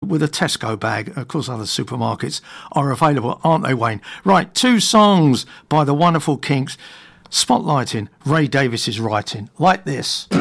with a Tesco bag. Of course, other supermarkets are available, aren't they, Wayne? Right, 2 songs by the wonderful Kinks, spotlighting Ray Davies's writing, like this.